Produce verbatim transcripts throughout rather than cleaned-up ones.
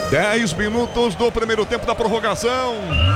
dez minutos do primeiro tempo da prorrogação.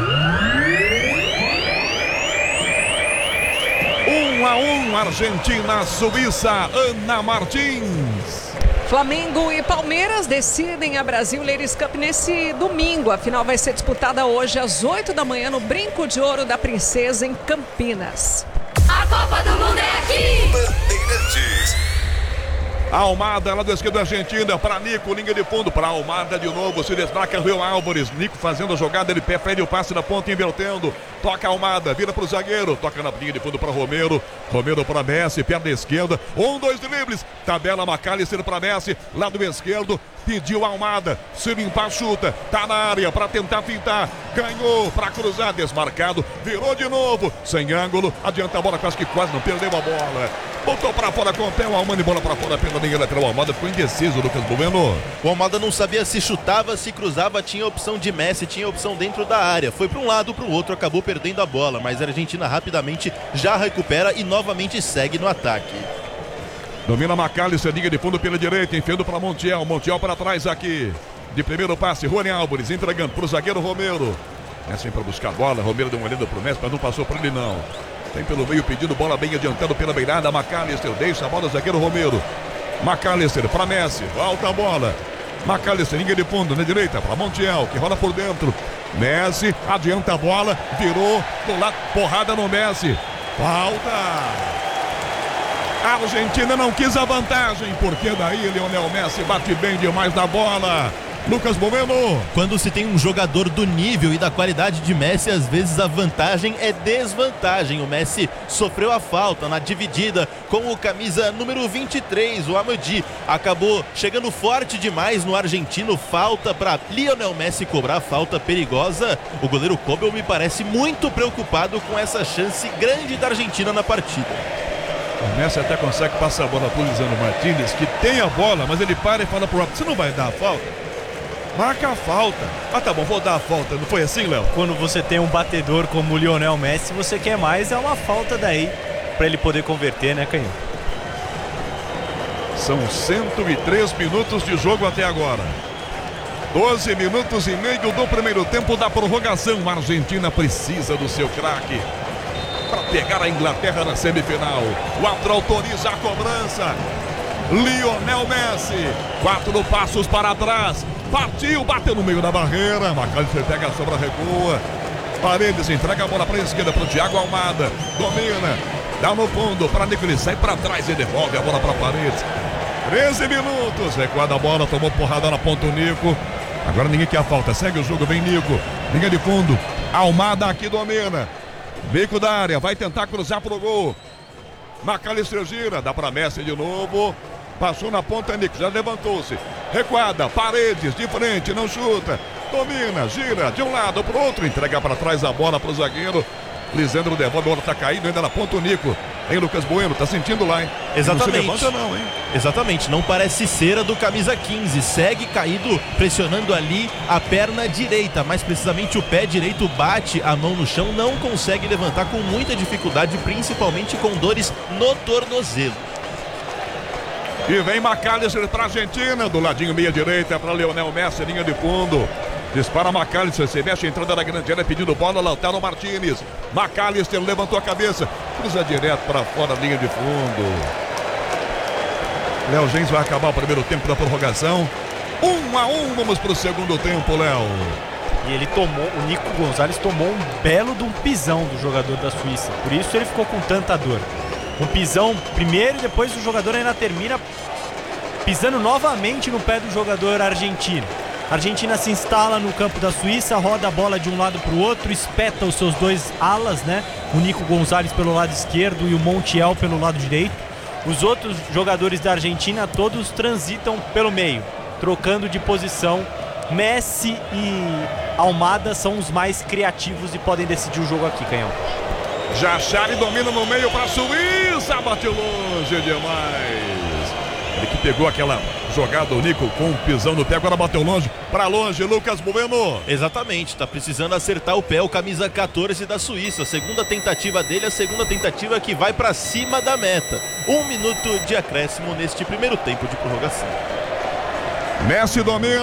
um a um, Argentina, Suíça, Ana Martins. Flamengo e Palmeiras decidem a Brasil Ladies Cup nesse domingo. A final vai ser disputada hoje às oito da manhã no Brinco de Ouro da Princesa, em Campinas. A Copa do Mundo é aqui! Bandeirantes. Almada, lá do esquerdo da Argentina, para Nico, linha de fundo, para Almada de novo, se destaca Rio Álvares, Nico fazendo a jogada, ele prefere o passe na ponta, invertendo, toca Almada, vira para o zagueiro, toca na linha de fundo para Romero, Romero para Messi, perna esquerda, um, dois dribles, tabela McAllister para Messi, lado esquerdo, pediu Almada, se limpar, chuta, tá na área para tentar fintar, ganhou para cruzar, desmarcado, virou de novo, sem ângulo, adianta a bola, quase que quase não perdeu a bola. Botou pra fora com o pé, o Almada e bola pra fora pela linha lateral. O Almada ficou indeciso, Lucas Bueno. O Almada não sabia se chutava, se cruzava, tinha opção de Messi, tinha opção dentro da área. Foi para um lado, para o outro, acabou perdendo a bola. Mas a Argentina rapidamente já recupera e novamente segue no ataque. Domina McAllister, liga de fundo pela direita, enfiando para Montiel. Montiel para trás aqui. De primeiro passe, Rony Álvares entregando para o zagueiro Romero. Messi para buscar a bola. Romero deu uma olhada pro Messi, mas não passou para ele não. Tem pelo meio pedindo bola bem adiantado pela beirada. McAllister deixa a bola, zagueiro Romero. McAllister para Messi, volta a bola. McAllister, linha de fundo na direita para Montiel, que rola por dentro. Messi adianta a bola, virou do lado, porrada no Messi. Falta. A Argentina não quis a vantagem, porque daí Lionel Messi bate bem demais na bola. Lucas Bueno. Quando se tem um jogador do nível e da qualidade de Messi, às vezes a vantagem é desvantagem. O Messi sofreu a falta na dividida com o camisa número vinte e três, o Amadi. Acabou chegando forte demais no argentino. Falta para Lionel Messi cobrar, falta perigosa. O goleiro Kobel me parece muito preocupado com essa chance grande da Argentina na partida. O Messi até consegue passar a bola para o Lisandro Martínez, que tem a bola, mas ele para e fala pro árbitro: você não vai dar a falta? Marca a falta. Ah, tá bom, vou dar a falta. Não foi assim, Léo? Quando você tem um batedor como o Lionel Messi, você quer mais, é uma falta daí para ele poder converter, né, Canhão? São cento e três minutos de jogo até agora. doze minutos e meio do primeiro tempo da prorrogação. A Argentina precisa do seu craque para pegar a Inglaterra na semifinal. O árbitro autoriza a cobrança. Lionel Messi, quatro passos para trás, partiu, bateu no meio da barreira. McAllister pega a sobra, recua. Paredes entrega a bola para a esquerda para o Thiago Almada, domina, dá no fundo para Nico, ele sai para trás e devolve a bola para Paredes. treze minutos, recuada a bola, tomou porrada na ponta o Nico. Agora ninguém quer a falta, segue o jogo, vem Nico, linha de fundo, Almada aqui domina, bico da área, vai tentar cruzar pro gol. McAllister gira, dá para Messi de novo. Passou na ponta, Nico, já levantou-se. Recuada, Paredes, de frente, não chuta. Domina, gira de um lado para o outro. Entrega para trás a bola para o zagueiro. Lisandro devolve, a bola está caindo ainda na ponta o Nico. Hein, Lucas Bueno, tá sentindo lá, hein? Exatamente. Não se levanta não, hein? Exatamente, não parece cera do camisa quinze. Segue caído, pressionando ali a perna direita. Mais precisamente o pé direito bate a mão no chão. Não consegue levantar, com muita dificuldade, principalmente com dores no tornozelo. E vem McAllister para a Argentina, do ladinho meia direita para Lionel Messi, linha de fundo. Dispara McAllister, se mexe, entrando na grande área, pedindo bola, Lautaro Martínez. McAllister levantou a cabeça, cruza direto para fora, linha de fundo. Léo Gens vai acabar o primeiro tempo da prorrogação. Um a um, vamos para o segundo tempo, Léo. E ele tomou, o Nico Gonzalez tomou um belo de um pisão do jogador da Suíça. Por isso ele ficou com tanta dor. Um pisão primeiro e depois o jogador ainda termina pisando novamente no pé do jogador argentino. A Argentina se instala no campo da Suíça, roda a bola de um lado para o outro, espeta os seus dois alas, né? O Nico Gonzalez pelo lado esquerdo e o Montiel pelo lado direito. Os outros jogadores da Argentina todos transitam pelo meio, trocando de posição. Messi e Almada são os mais criativos e podem decidir o jogo aqui, Canhão. Jachari domina no meio para a Suíça, bateu longe demais. Ele que pegou aquela jogada, o Nico com um pisão no pé, agora bateu longe, para longe, Lucas Bueno. Exatamente, tá precisando acertar o pé, o camisa quatorze da Suíça. Segunda tentativa dele, a segunda tentativa que vai para cima da meta. Um minuto de acréscimo neste primeiro tempo de prorrogação. Messi domina.